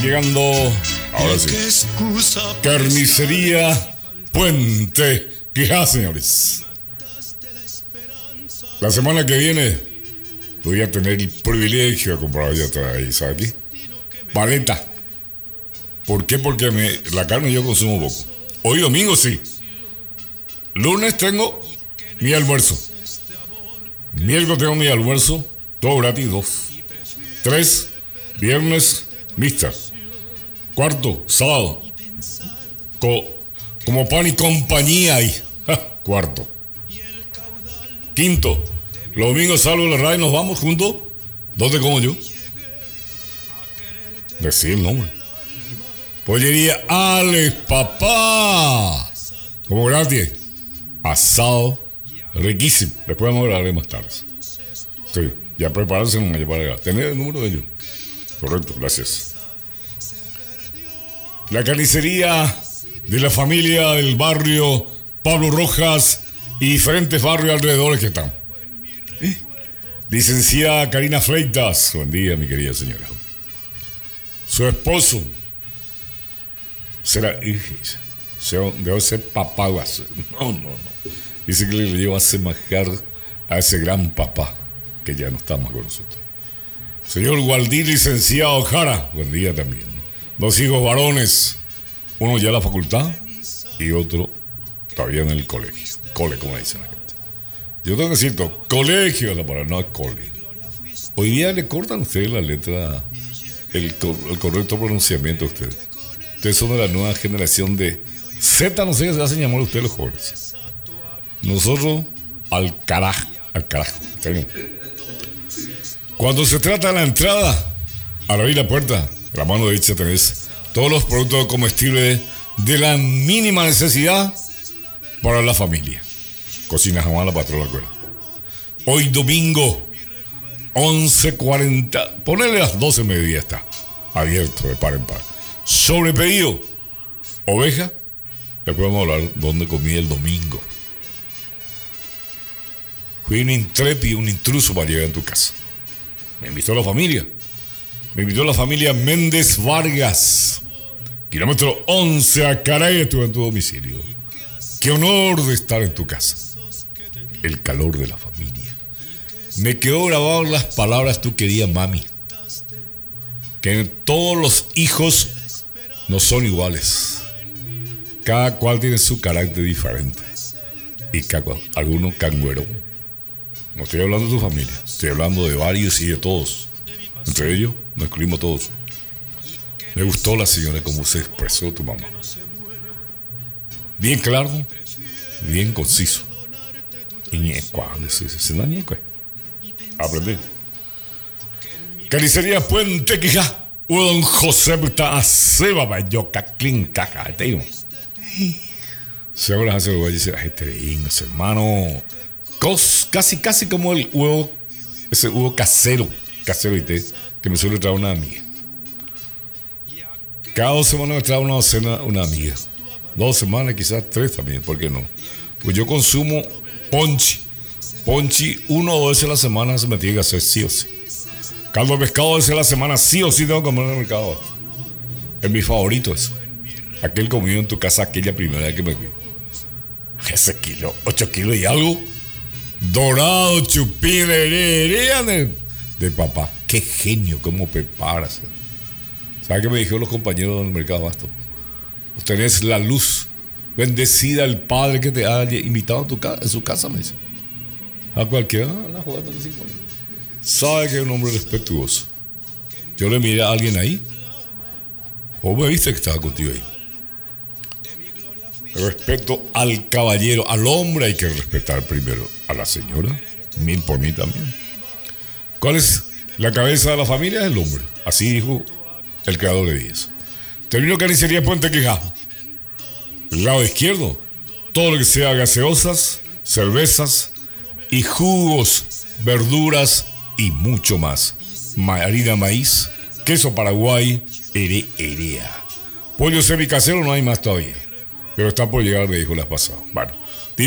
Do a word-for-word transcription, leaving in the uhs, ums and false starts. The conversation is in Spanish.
llegando, ahora sí, Carnicería Puente Quijá, señores. La semana que viene voy a tener el privilegio de comprar allá atrás, ahí, ¿sabe aquí? Paleta. ¿Por qué? Porque me, la carne yo consumo poco. Hoy domingo sí. Lunes tengo mi almuerzo. Miércoles tengo mi almuerzo, todo gratis, dos. Tres, viernes, mixta. Cuarto, sábado. Co, como pan y compañía ahí. Ja, cuarto. Quinto, los domingos salgo de la radio y nos vamos juntos. ¿Dónde como yo? Decir el nombre. Pollería Alex, papá. Como gratis. Asado. Riquísimo. Después vamos a hablar más tarde. Sí, ya prepararse no me lleva a llegar. Tener el número de ellos. Correcto, gracias. La carnicería de la familia del barrio Pablo Rojas y diferentes barrios alrededor que están. ¿Eh? Licenciada Karina Freitas. Buen día, mi querida señora. Su esposo será, debe ser papá. No, no, no. Dice que le lleva a semajar a ese gran papá que ya no está más con nosotros. Señor Gualdir, licenciado Jara, buen día también. Dos hijos varones, uno ya en la facultad y otro todavía en el colegio. Cole, como dicen la gente. Yo tengo que decir todo, colegio es la palabra, no es cole. Hoy día le cortan a ustedes la letra, el, el correcto pronunciamiento a ustedes. Ustedes son de la nueva generación de Z, no sé qué se hacen llamar ustedes los jóvenes. Nosotros, al carajo, al carajo. Cuando se trata de la entrada, al abrir la puerta, la mano derecha tenés todos los productos comestibles de la mínima necesidad para la familia. Cocina jamás la patrona cuera. Hoy domingo, once cuarenta, ponele las doce de mediodía está abierto de par en par. Sobre pedido, oveja, después vamos a hablar dónde comí el domingo. Fui un intrépido, un intruso para llegar a tu casa. Me invitó la familia. Me invitó la familia Méndez Vargas. Kilómetro once a Caray, estuve en tu domicilio. Qué honor de estar en tu casa. El calor de la familia. Me quedó grabado las palabras tu querida mami. Que todos los hijos no son iguales. Cada cual tiene su carácter diferente. Y cada cual, algunos cangüerón. No estoy hablando de tu familia, estoy hablando de varios y de todos. Entre ellos, nos incluimos todos. Me gustó la señora como se expresó tu mamá. Bien claro, bien conciso. Y ñecua, se da ñecua. Aprendí. Carnicería Puente Quijá. Don José Buta Aceba Bayoca Clean Caja. Se ahora hace lo voy a decir a este hermano. Cos, casi, casi como el huevo, ese huevo casero, casero y té, que me suele traer una amiga. Cada dos semanas me trae una docena una amiga. Dos semanas, quizás tres también, ¿por qué no? Pues yo consumo ponchi. Ponchi uno o dos veces a la semana se me tiene que hacer sí o sí. Caldo de pescado dos veces a la semana sí o sí tengo que comer en el mercado. Es mi favorito eso. Aquel comido en tu casa aquella primera vez que me fui. Ese kilo, ocho kilos y algo. Dorado, chupín, de, de papá. Qué genio, cómo preparas. ¿Sabes qué me dijeron los compañeros del mercado Abasto? Vos tenés la luz. Bendecida el Padre que te haya invitado a, tu casa, a su casa, me dice. A cualquiera, la jugada me dice. Sabe que es un hombre respetuoso. Yo le miré a alguien ahí. ¿Vos me viste que estaba contigo ahí? Respeto al caballero, al hombre hay que respetar primero. A la señora, mil por mí también. ¿Cuál es la cabeza de la familia? Es el hombre. Así dijo el creador de Díaz. Termino Carnicería Puente Quijá. El lado izquierdo, todo lo que sea gaseosas, cervezas y jugos, verduras y mucho más. Harina maíz, queso paraguay, ere, erea. Pollo semicasero no hay más todavía. Pero está por llegar, me dijo las pasadas. Bueno.